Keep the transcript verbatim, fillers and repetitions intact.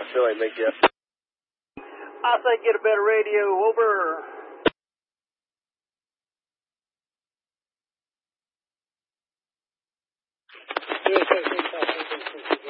feel like make Jeff. I say get a better radio. Over. Yeah,